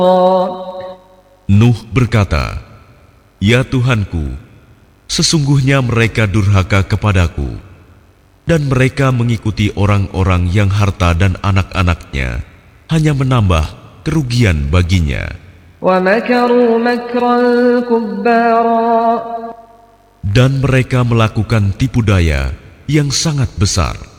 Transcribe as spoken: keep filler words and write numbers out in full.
Nuh berkata, "Ya Tuhanku, sesungguhnya mereka durhaka kepadaku, dan mereka mengikuti orang-orang yang harta dan anak-anaknya hanya menambah kerugian baginya. وَمَكَرُوا مَكْرًا كُبَّارًا." Dan mereka melakukan tipu daya yang sangat besar.